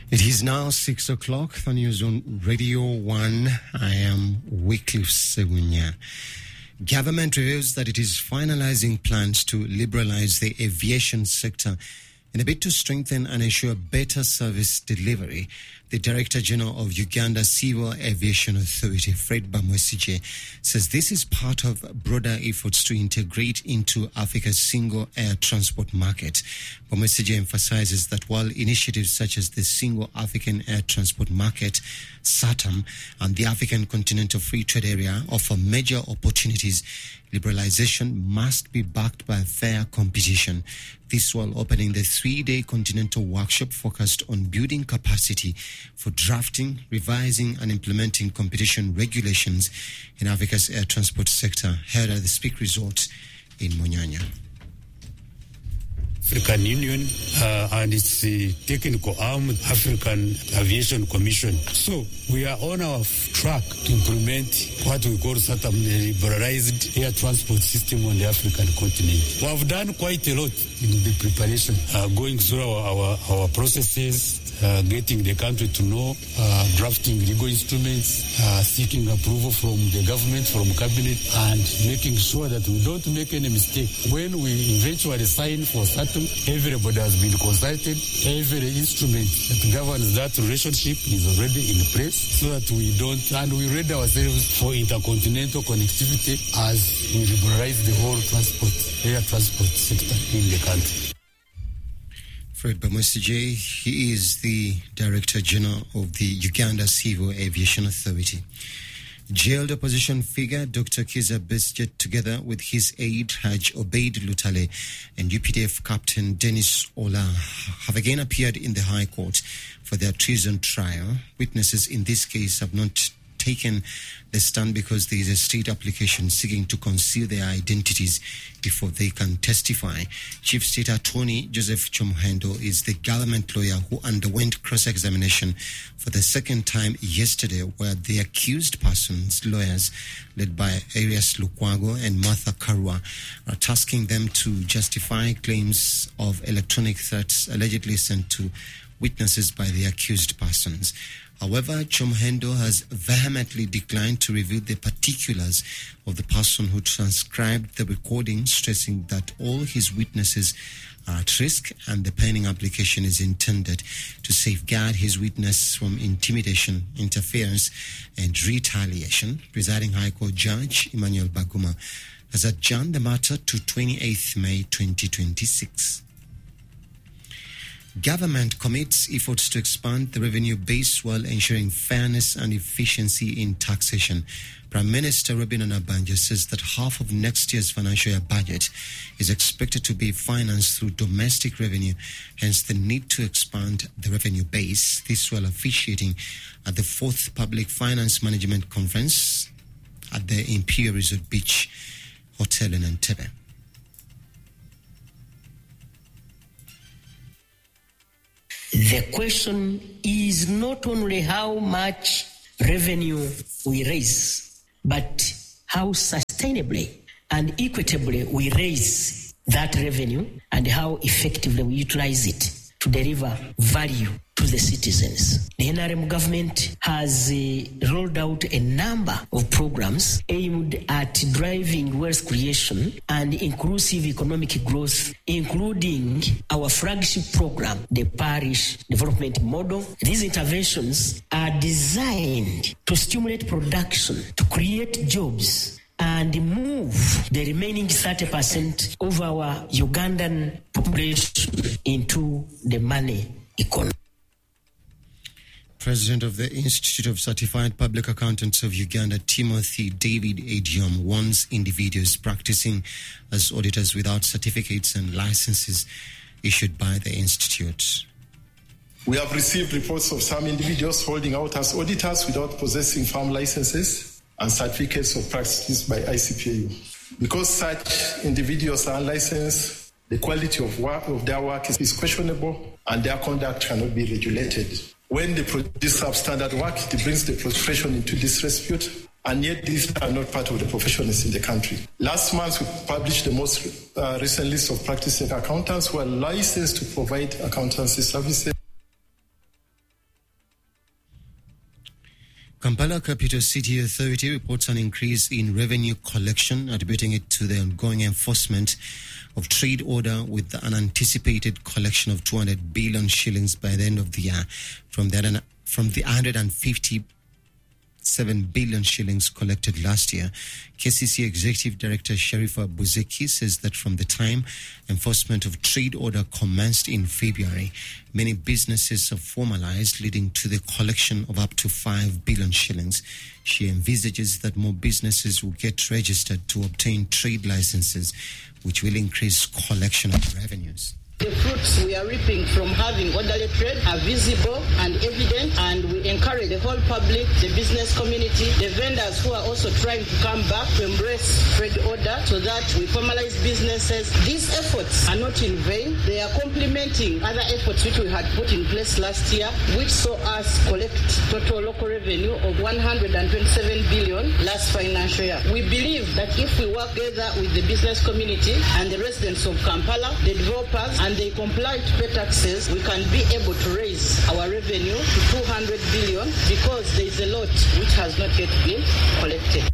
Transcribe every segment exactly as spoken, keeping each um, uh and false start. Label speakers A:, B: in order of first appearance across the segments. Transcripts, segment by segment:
A: It is now six o'clock. The news on Radio One. I am Wycliffe Segunya. Government reveals that it is finalizing plans to liberalize the aviation sector in a bid to strengthen and ensure better service delivery. The Director General of Uganda Civil Aviation Authority, Fred Bamwesigye, says this is part of broader efforts to integrate into Africa's single air transport market. Bamwesigye emphasizes that while initiatives such as the Single African Air Transport Market, SATAM, and the African Continental Free Trade Area offer major opportunities, liberalization must be backed by fair competition. This while opening the three-day continental workshop focused on building capacity for drafting, revising and implementing competition regulations in Africa's air transport sector, held at the Speak Resort in Munyanya.
B: African Union uh, and its uh, technical arm, African Aviation Commission. So we are on our f- track to implement what we call SATAM, the liberalized air transport system on the African continent. We have done quite a lot in the preparation, uh, going through our, our, our processes, Uh, getting the country to know, uh, drafting legal instruments, uh, seeking approval from the government, from cabinet, and making sure that we don't make any mistake. When we eventually sign for SATAM, everybody has been consulted. Every instrument that governs that relationship is already in place, so that we don't, and we ready ourselves for intercontinental connectivity as we liberalize the whole transport, air transport sector in the country.
A: Fred Bamwesigye, he is the Director General of the Uganda Civil Aviation Authority. Jailed opposition figure Doctor Kizza Besigye, together with his aide Haj Obeid Lutale and U P D F Captain Dennis Ola, have again appeared in the High Court for their treason trial. Witnesses in this case have not taken the stand because there is a state application seeking to conceal their identities before they can testify. Chief State Attorney Joseph Chomhendo is the government lawyer who underwent cross-examination for the second time yesterday, where the accused persons, lawyers led by Arias Lukwago and Martha Karua, are tasking them to justify claims of electronic threats allegedly sent to witnesses by the accused persons. However, Chomhendo has vehemently declined to reveal the particulars of the person who transcribed the recording, stressing that all his witnesses are at risk and the pending application is intended to safeguard his witness from intimidation, interference, and retaliation. Presiding High Court Judge Emmanuel Baguma has adjourned the matter to twenty-eighth May twenty twenty-six. Government commits efforts to expand the revenue base while ensuring fairness and efficiency in taxation. Prime Minister Robin Anabanja says that half of next year's financial year budget is expected to be financed through domestic revenue, hence the need to expand the revenue base. This while officiating at the fourth Public Finance Management Conference at the Imperial Resort Beach Hotel in Entebbe.
C: The question is not only how much revenue we raise, but how sustainably and equitably we raise that revenue and how effectively we utilize it to deliver value to the citizens. The N R M government has uh, rolled out a number of programs aimed at driving wealth creation and inclusive economic growth, including our flagship program, the Parish Development Model. These interventions are designed to stimulate production, to create jobs, and move the remaining thirty percent of our Ugandan population into the money economy.
A: President of the Institute of Certified Public Accountants of Uganda, Timothy David Adium, warns individuals practicing as auditors without certificates and licenses issued by the Institute.
D: We have received reports of some individuals holding out as auditors without possessing firm licenses and certificates of practice by I C P A U. Because such individuals are unlicensed, the quality of work of their work is questionable and their conduct cannot be regulated. When they produce substandard work, it brings the profession into disrepute, and yet these are not part of the professionals in the country. Last month, we published the most uh, recent list of practicing accountants who are licensed to provide accountancy services.
A: Kampala Capital City Authority reports an increase in revenue collection, attributing it to the ongoing enforcement of trade order with the unanticipated collection of two hundred billion shillings by the end of the year from the, from the one hundred fifty seven billion shillings collected last year. K C C Executive Director Sharifa Buzeki says that from the time enforcement of trade order commenced in February, many businesses have formalized, leading to the collection of up to five billion shillings. She envisages that more businesses will get registered to obtain trade licenses, which will increase collection of revenues.
E: The fruits we are reaping from having orderly trade are visible and evident, and we encourage the whole public, the business community, the vendors who are also trying to come back to embrace trade order so that we formalize businesses. These efforts are not in vain. They are complementing other efforts which we had put in place last year, which saw us collect total local revenue of one hundred twenty-seven billion last financial year. We believe that if we work together with the business community and the residents of Kampala, the developers, and they comply to pay taxes, we can be able to raise our revenue to two hundred billion because there is a lot which has not yet been collected.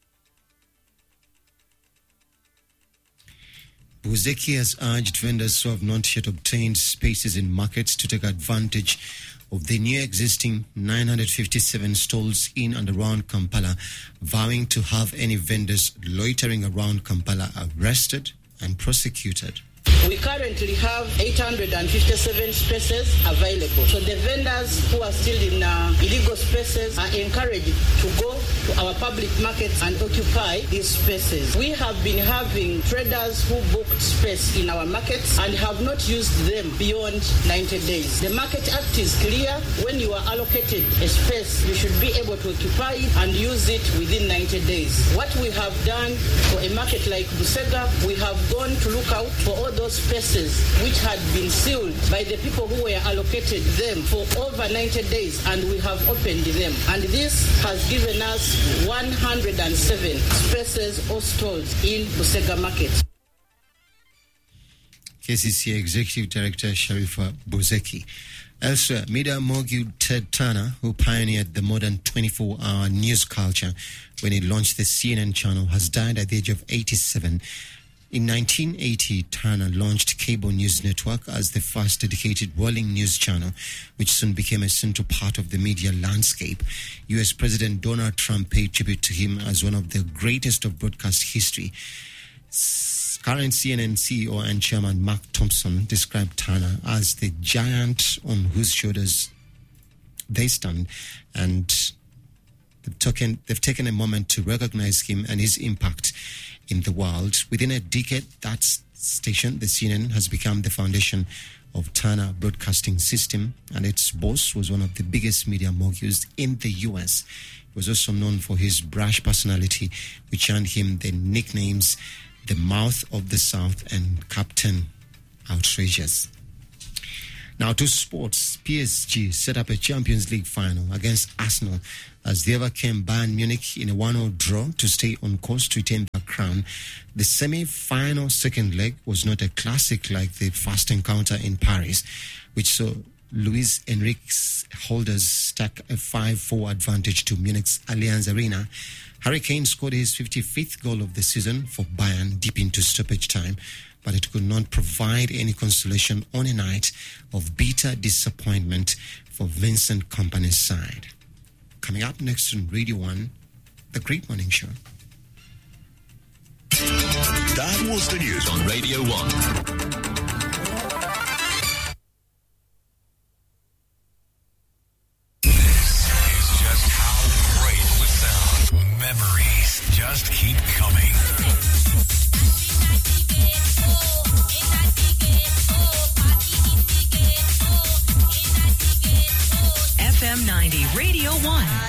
A: Buzeki has urged vendors who have not yet obtained spaces in markets to take advantage of the new existing nine hundred fifty-seven stalls in and around Kampala, vowing to have any vendors loitering around Kampala arrested and prosecuted.
E: We currently have eight hundred fifty-seven spaces available. So the vendors who are still in uh, illegal spaces are encouraged to go to our public markets and occupy these spaces. We have been having traders who booked space in our markets and have not used them beyond ninety days. The Market Act is clear. When you are allocated a space, you should be able to occupy it and use it within ninety days. What we have done for a market like Busega, we have gone to look out for all those spaces which had been sealed by the people who were allocated them for over ninety days, and we have opened them. And this has given us one hundred seven spaces or stalls in Busega Market.
A: K C C Executive Director Sharifa Buzeki. Elsewhere, media mogul Ted Turner, who pioneered the modern twenty-four hour news culture when he launched the C N N channel, has died at the age of eighty-seven. In nineteen eighty, Turner launched Cable News Network as the first dedicated rolling news channel, which soon became a central part of the media landscape. U S President Donald Trump paid tribute to him as one of the greatest of broadcast history. Current C N N C E O and Chairman Mark Thompson described Turner as the giant on whose shoulders they stand, and they've taken, they've taken a moment to recognize him and his impact in the world. Within a decade, that station, the C N N, has become the foundation of Turner Broadcasting System, and its boss was one of the biggest media moguls in the U S. He was also known for his brash personality, which earned him the nicknames the Mouth of the South and Captain Outrageous. Now to sports. P S G set up a Champions League final against Arsenal as they overcame Bayern Munich in a one nil draw to stay on course to retain their crown. The semi-final second leg was not a classic like the first encounter in Paris, which saw Luis Enrique's holders stack a five four advantage to Munich's Allianz Arena. Harry Kane scored his fifty-fifth goal of the season for Bayern deep into stoppage time, but it could not provide any consolation on a night of bitter disappointment for Vincent Kompany's side. Coming up next on Radio one, The Great Morning Show.
F: That was the news on Radio one.